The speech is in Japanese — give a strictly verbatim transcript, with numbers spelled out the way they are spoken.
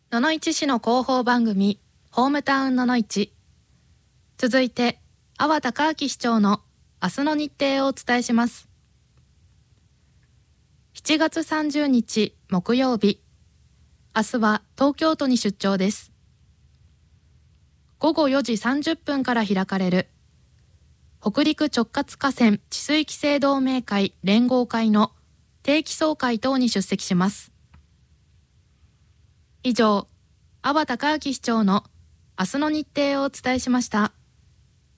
野々市市の広報番組ホームタウン野々市。続いて阿波隆明市長の明日の日程をお伝えします。しちがつさんじゅうにち木曜日、明日は東京都に出張です。ごごよじさんじゅっぷんから開かれる北陸直轄河川治水規制同盟会連合会の定期総会等に出席します。以上、阿波隆明市長の明日の日程をお伝えしました。